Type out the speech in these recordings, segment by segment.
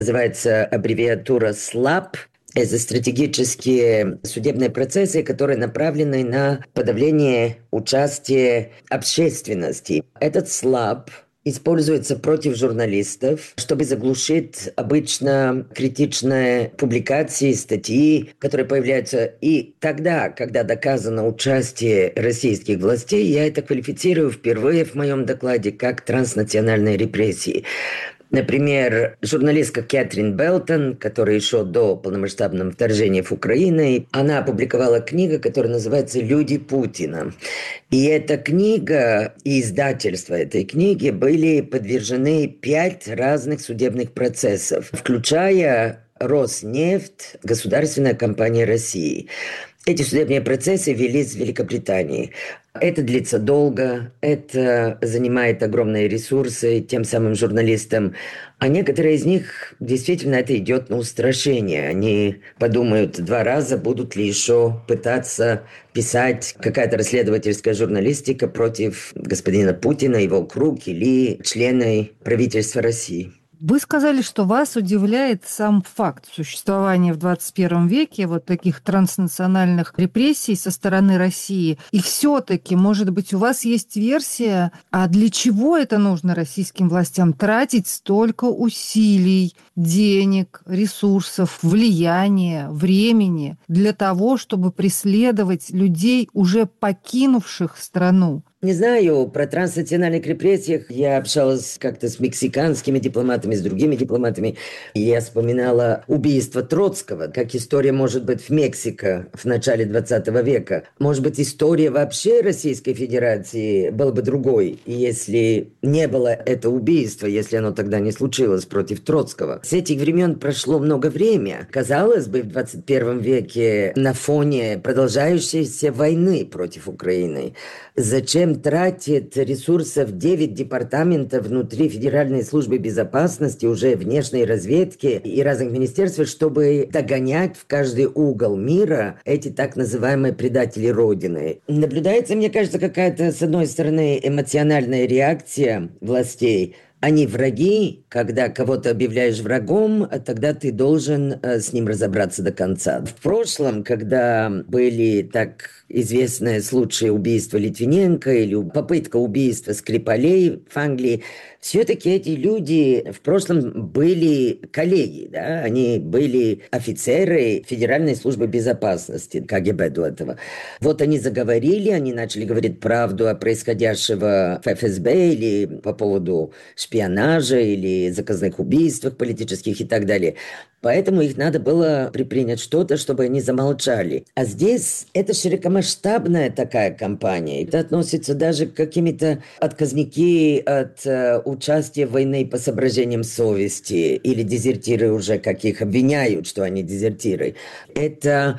Называется аббревиатура СЛАП. Это стратегические судебные процессы, которые направлены на подавление участия общественности. Этот СЛАП используется против журналистов, чтобы заглушить обычно критичные публикации, статьи, которые появляются и тогда, когда доказано участие российских властей. Я это квалифицирую впервые в моем докладе как транснациональные репрессии. Например, журналистка Кэтрин Белтон, которая еще до полномасштабного вторжения в Украину, она опубликовала книгу, которая называется «Люди Путина». И эта книга и издательство этой книги были подвержены 5 разных судебных процессов, включая Роснефть, государственная компания России. Эти судебные процессы велись в Великобритании. Это длится долго, это занимает огромные ресурсы тем самым журналистам. А некоторые из них действительно это идет на устрашение. Они подумают 2 раза, будут ли еще пытаться писать какая-то расследовательская журналистика против господина Путина, его круг или члены правительства России. Вы сказали, что вас удивляет сам факт существования в 21 веке вот таких транснациональных репрессий со стороны России. И все-таки, может быть, у вас есть версия, а для чего это нужно российским властям тратить столько усилий, денег, ресурсов, влияния, времени для того, чтобы преследовать людей, уже покинувших страну? Не знаю, про транснациональных репрессиях я общалась как-то с мексиканскими дипломатами, с другими дипломатами. Я вспоминала убийство Троцкого, как история может быть в Мексике в начале 20 века. Может быть, история вообще Российской Федерации была бы другой, если не было этого убийства, если оно тогда не случилось против Троцкого. С этих времен прошло много времени. Казалось бы, в 21 веке на фоне продолжающейся войны против Украины зачем тратит ресурсов 9 департаментов внутри Федеральной службы безопасности, уже внешней разведки и разных министерств, чтобы догонять в каждый угол мира эти так называемые предатели Родины. Наблюдается, мне кажется, какая-то, с одной стороны, эмоциональная реакция властей. Они враги, когда кого-то объявляешь врагом, тогда ты должен с ним разобраться до конца. В прошлом, когда были так известные случаи убийства Литвиненко или попытка убийства Скрипалей в Англии, все-таки эти люди в прошлом были коллеги, да? Они были офицеры Федеральной службы безопасности, КГБ до этого. Вот они заговорили, они начали говорить правду о происходящем в ФСБ или по поводу шпионажа или заказных убийствах политических и так далее. Поэтому их надо было предпринять что-то, чтобы они замолчали. А здесь это широкомасштабная такая кампания. Это относится даже к каким-то отказники от участия в войне по соображениям совести или дезертиры уже, как их обвиняют, что они дезертиры. Это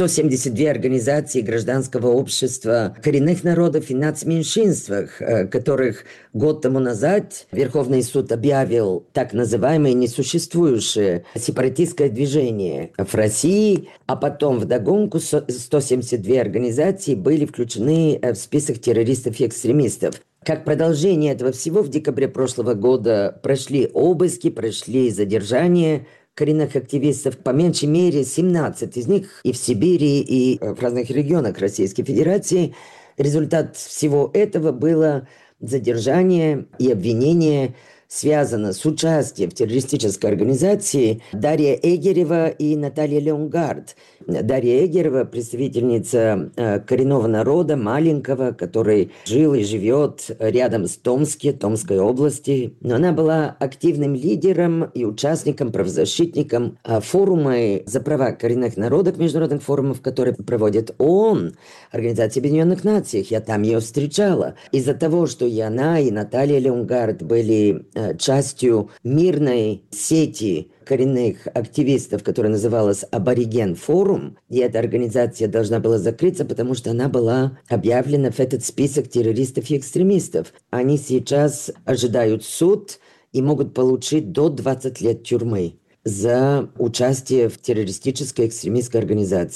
172 организации гражданского общества коренных народов и нацменьшинствах, которых год тому назад Верховный суд объявил так называемое несуществующее сепаратистское движение в России, а потом вдогонку 172 организации были включены в список террористов и экстремистов. Как продолжение этого всего в декабре прошлого года прошли обыски, прошли задержания коренных активистов, по меньшей мере 17 из них и в Сибири, и в разных регионах Российской Федерации. Результат всего этого было задержание и обвинение связано с участием в террористической организации Дарья Эгерева и Наталья Леонгард. Дарья Эгерева – представительница коренного народа, маленького, который жил и живет рядом с Томской области. Но она была активным лидером и участником, правозащитником форума за права коренных народов, международных форумов, которые проводит ООН, Организация Объединенных Наций. Я там ее встречала. Из-за того, что и она, и Наталья Леонгард были частью мирной сети коренных активистов, которая называлась «Абориген Форум», и эта организация должна была закрыться, потому что она была объявлена в этот список террористов и экстремистов. Они сейчас ожидают суд и могут получить до 20 лет тюрьмы за участие в террористической экстремистской организации.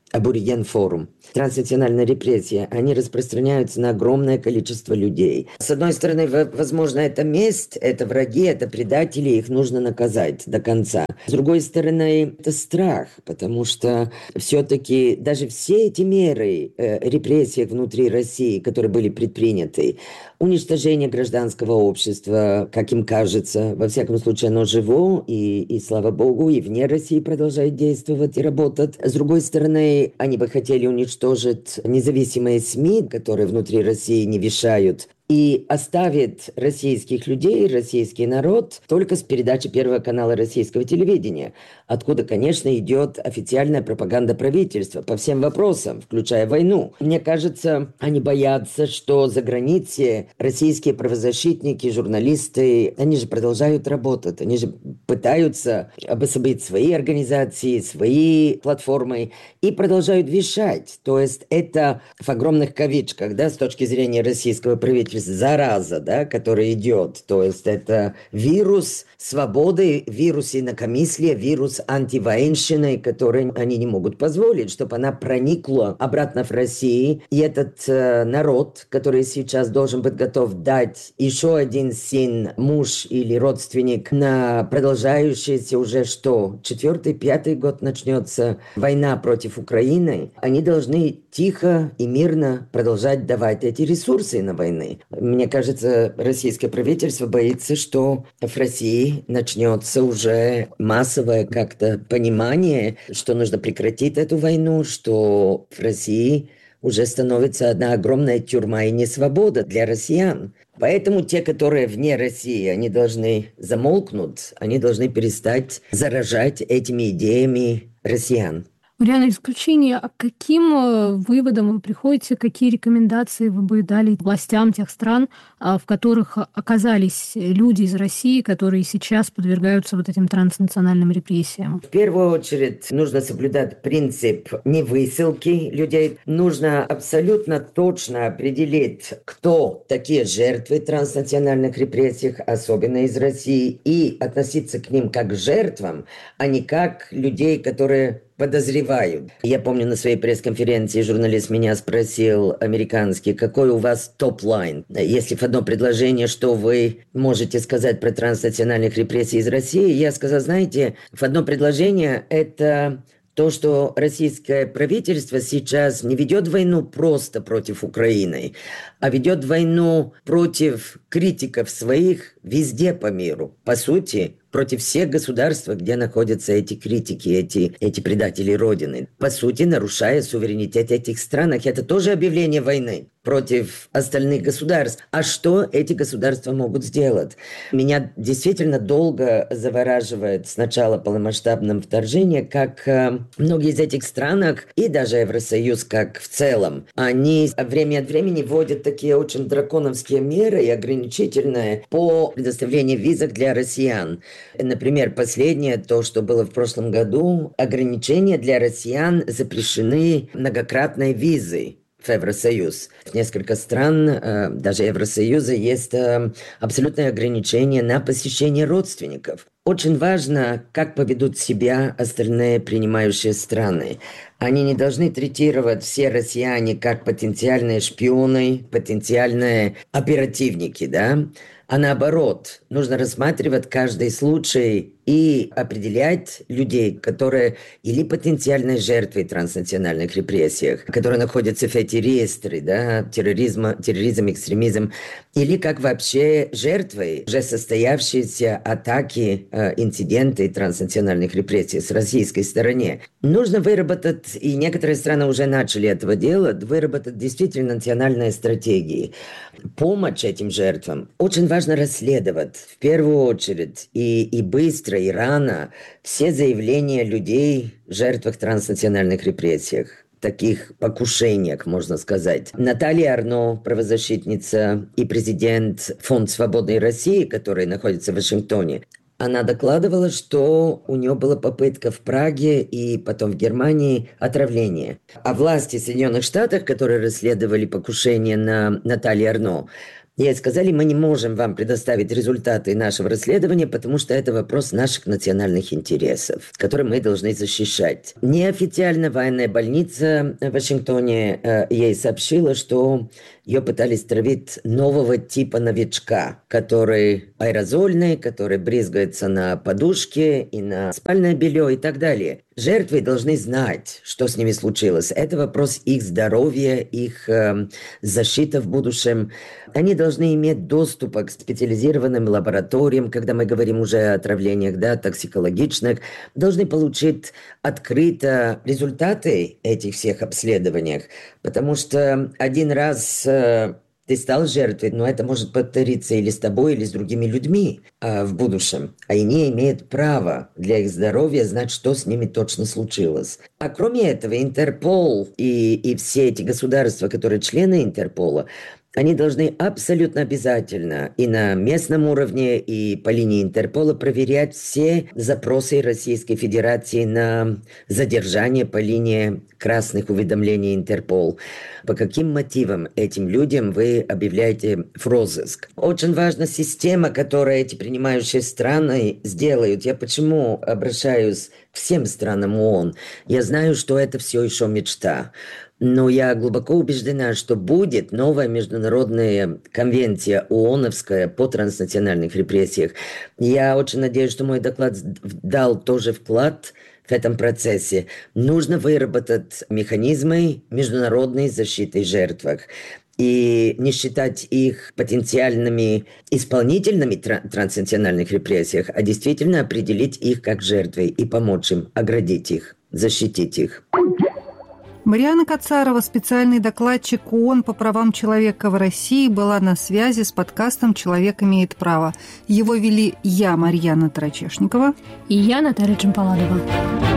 Абориген-форум. Транснациональные репрессии, они распространяются на огромное количество людей. С одной стороны, возможно, это месть, это враги, это предатели, их нужно наказать до конца. С другой стороны, это страх, потому что все-таки даже все эти меры репрессий внутри России, которые были предприняты, уничтожение гражданского общества, как им кажется, во всяком случае, оно живо, и слава богу, и вне России продолжает действовать и работать. С другой стороны, они бы хотели уничтожить независимые СМИ, которые внутри России не вещают, и оставит российских людей, российский народ только с передачи Первого канала российского телевидения, откуда, конечно, идет официальная пропаганда правительства по всем вопросам, включая войну. Мне кажется, они боятся, что за границей российские правозащитники, журналисты, они же продолжают работать, они же пытаются обособить свои организации, свои платформы и продолжают вещать. То есть это в огромных кавычках, да, с точки зрения российского правительства, зараза, да, которая идет. То есть это вирус свободы, вирус инакомыслия, вирус антивоенщины, который они не могут позволить, чтобы она проникла обратно в Россию. И этот народ, который сейчас должен быть готов дать еще один сын, муж или родственник на продолжающийся уже что, 4-й, 5-й год начнется война против Украины, они должны тихо и мирно продолжать давать эти ресурсы на войны. Мне кажется, российское правительство боится, что в России начнется уже массовое как-то понимание, что нужно прекратить эту войну, что в России уже становится одна огромная тюрьма и несвобода для россиян. Поэтому те, которые вне России, они должны замолкнуть, они должны перестать заражать этими идеями россиян. Марианна, исключение, а к каким выводам вы приходите, какие рекомендации вы бы дали властям тех стран, в которых оказались люди из России, которые сейчас подвергаются вот этим транснациональным репрессиям? В первую очередь нужно соблюдать принцип невысылки людей. Нужно абсолютно точно определить, кто такие жертвы транснациональных репрессий, особенно из России, и относиться к ним как к жертвам, а не как людей, которые подозревают. Я помню, на своей пресс-конференции журналист меня спросил, американский, какой у вас топ-лайн? Если в одно предложение, что вы можете сказать про транснациональных репрессий из России, я сказал, знаете, в одно предложение это то, что российское правительство сейчас не ведет войну просто против Украины, а ведет войну против критиков своих везде по миру. По сути, против всех государств, где находятся эти критики, эти предатели Родины. По сути, нарушая суверенитет этих стран. Это тоже объявление войны против остальных государств. А что эти государства могут сделать? Меня действительно долго завораживает с начала полномасштабного вторжения, как многие из этих стран, и даже Евросоюз как в целом, они время от времени вводят такие очень драконовские меры и ограничительные по предоставлению визок для россиян. Например, последнее, то, что было в прошлом году, ограничения для россиян запрещены многократные визы в Евросоюз. В несколько стран, даже Евросоюза, есть абсолютное ограничение на посещение родственников. Очень важно, как поведут себя остальные принимающие страны. Они не должны третировать все россияне как потенциальные шпионы, потенциальные оперативники, да? А наоборот, нужно рассматривать каждый случай и определять людей, которые или потенциальные жертвы транснациональных репрессий, которые находятся в эти реестры, да, терроризм, экстремизм, или как вообще жертвы уже состоявшиеся атаки, инциденты транснациональных репрессий с российской стороны. Нужно выработать, и некоторые страны уже начали этого делать, выработать действительно национальные стратегии. Помощь этим жертвам очень важно расследовать в первую очередь и быстро, и рано все заявления людей, жертвах транснациональных репрессий, таких покушениях, можно сказать. Наталья Арно, правозащитница и президент Фонд Свободной России, который находится в Вашингтоне, она докладывала, что у нее была попытка в Праге и потом в Германии отравления. А власти Соединенных Штатов, которые расследовали покушение на Наталью Арно, Ей сказали, мы не можем вам предоставить результаты нашего расследования, потому что это вопрос наших национальных интересов, которые мы должны защищать. Неофициально военная больница в Вашингтоне ей сообщила, что ее пытались травить нового типа новичка, который аэрозольный, который брызгается на подушке и на спальное белье и так далее. Жертвы должны знать, что с ними случилось. Это вопрос их здоровья, их защиты в будущем. Они должны иметь доступ к специализированным лабораториям, когда мы говорим уже о отравлениях, да, токсикологичных, должны получить открыто результаты этих всех обследований, потому что один раз ты стал жертвой, но это может повториться или с тобой, или с другими людьми в будущем. А они имеют право для их здоровья знать, что с ними точно случилось. А кроме этого, Интерпол и все эти государства, которые члены Интерпола, они должны абсолютно обязательно и на местном уровне, и по линии Интерпола проверять все запросы Российской Федерации на задержание по линии красных уведомлений Интерпол. По каким мотивам этим людям вы объявляете в розыск? Очень важна система, которую эти принимающие страны сделают. Я почему обращаюсь к всем странам ООН? Я знаю, что это все еще мечта. Но я глубоко убеждена, что будет новая международная конвенция ООНовская по транснациональных репрессиях. Я очень надеюсь, что мой доклад дал тоже вклад в этом процессе. Нужно выработать механизмы международной защиты жертв и не считать их потенциальными исполнителями транснациональных репрессий, а действительно определить их как жертвы и помочь им, оградить их, защитить их. Марианна Кацарова, специальный докладчик ООН по правам человека в России, была на связи с подкастом «Человек имеет право». Его вели я, Марьяна Тарачешникова, и я, Наталья Джампаладова.